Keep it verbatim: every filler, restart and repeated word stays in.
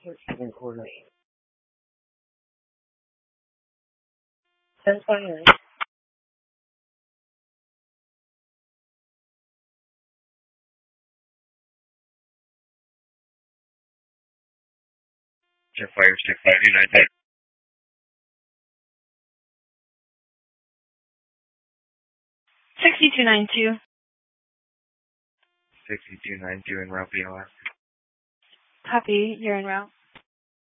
Seven quarter. Ten twenty nine. Jet Fire six two nine two. sixty-two ninety-two. sixty-two ninety-two en route B L S. Copy, you're en route.